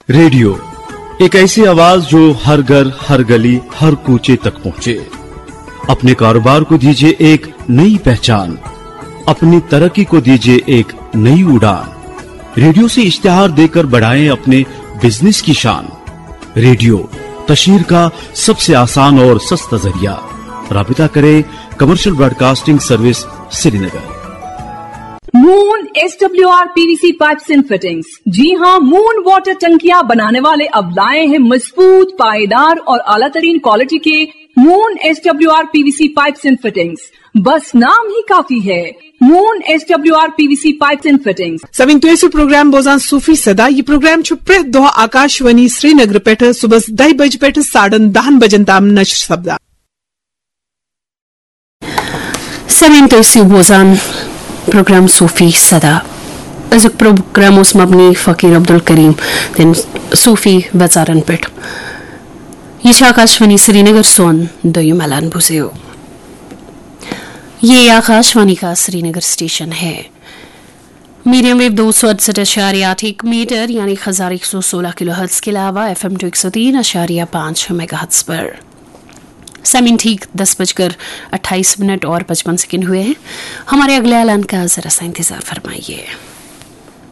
Radio एक ऐसी आवाज जो हर घर, हर गली, हर कूचे तक पहुंचे। अपने कारोबार को दीजिए एक नई पहचान, अपनी तरक्की को दीजिए एक नई उड़ान। रेडियो से इश्तिहार देकर बढ़ाएं अपने बिजनेस की शान। रेडियो तशहीर का सबसे आसान और सस्ता जरिया। राबिता करें commercial broadcasting service Srinagar. Moon SWR PVC pipes and fittings. जी हाँ, मून वाटर टंकियां बनाने वाले अब लाए हैं मजबूत, पायदार और आला तरीन क्वालिटी के moon SWR PVC pipes and fittings. बस नाम ही काफी है, moon SWR PVC pipes and fittings. सविंग programme बोजान सूफी सदा ये प्रोग्राम प्रेत दो आकाशवाणी श्रीनगर पे सुबह 10 बजे पे 10:30 बजन ताम नशर सपदा। सविंग बोजान प्रोग्राम सूफी सदा अजुक प्रोग्राम उस मबनी फकीर अब्दुल करीम दिन सूफी बचारन पेट ये आकाशवाणी श्रीनगर सोन दो मलान भुसेओ। ये आकाशवाणी का श्रीनगर स्टेशन है। मीडियम वेव 268.8 मीटर यानी 1116 किलोहर्ट्ज के अलावा FM 103.5 मेगाहर्ट्ज पर। सामीन ठीक 10:28 और 55 सेकंड हुए हैं। हमारे अगले ऐलान का जरा सा इंतजार फरमाइए।